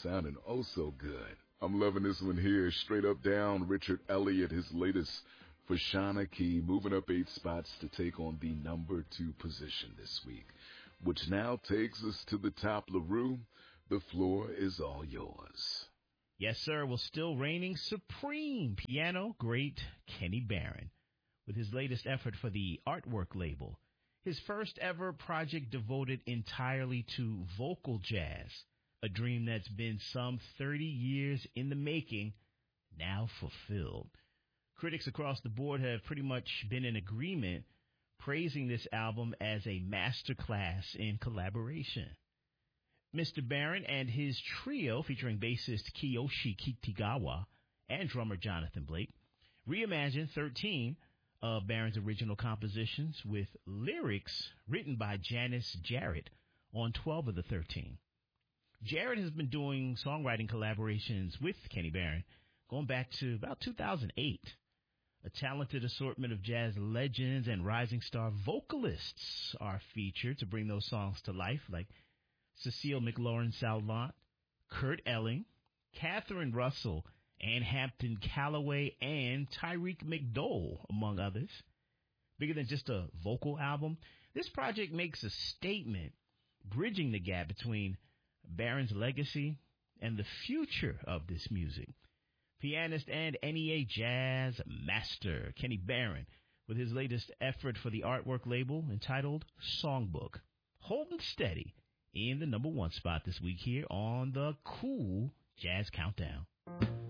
sounding oh so good. I'm loving this one here. Straight up down, Richard Elliott, his latest for Shauna Key, moving up 8 spots to take on the number 2 position this week, which now takes us to the top. LaRue, the floor is all yours. Yes, sir. Well, still reigning supreme, piano great Kenny Barron, with his latest effort for the Artwork label. His first ever project devoted entirely to vocal jazz, a dream that's been some 30 years in the making, now fulfilled. Critics across the board have pretty much been in agreement, praising this album as a masterclass in collaboration. Mr. Barron and his trio, featuring bassist Kiyoshi Kitagawa and drummer Jonathan Blake, reimagined 13 of Barron's original compositions with lyrics written by Janice Jarrett on 12 of the 13. Jarrett has been doing songwriting collaborations with Kenny Barron going back to about 2008. A talented assortment of jazz legends and rising star vocalists are featured to bring those songs to life, like Cecile McLaurin-Salvant, Kurt Elling, Catherine Russell, Ann Hampton Calloway, and Tyreek McDowell, among others. Bigger than just a vocal album, this project makes a statement bridging the gap between Barron's legacy and the future of this music. Pianist and NEA jazz master Kenny Barron, with his latest effort for the Artwork label entitled Songbook, holding steady in the number 1 spot this week here on the Cool Jazz Countdown.